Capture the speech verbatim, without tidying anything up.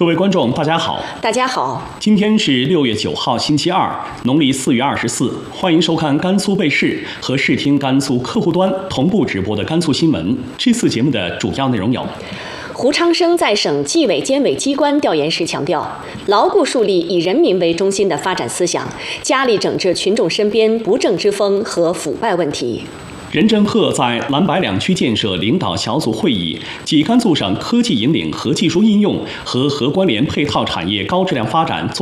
各位观众，大家好。 大家好， 今天是六月九号，星期二，农历四月二十四。欢迎收看甘肃卫视和视听甘肃客户端同步直播的甘肃新闻。这次节目的主要内容有： 胡昌生在省纪委监委机关调研时强调，牢固树立以人民为中心的发展思想，加力整治群众身边不正之风和腐败问题。 任正鹤在蓝白两区建设领导小组会议及甘肃省科技引领和技术应用和核关联配套产业高质量发展